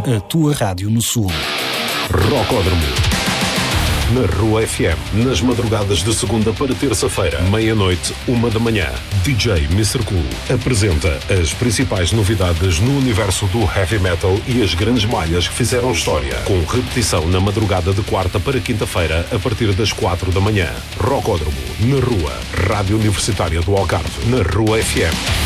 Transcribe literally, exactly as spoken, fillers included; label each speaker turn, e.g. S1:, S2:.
S1: a tua rádio no Sul.
S2: Rocódromo. Na Rua F M, nas madrugadas de segunda para terça-feira, meia-noite, uma da manhã. D J mister Cool apresenta as principais novidades no universo do heavy metal e as grandes malhas que fizeram história, com repetição na madrugada de quarta para quinta-feira, a partir das quatro da manhã. Rocódromo, na Rua, Rádio Universitária do Algarve, na Rua F M.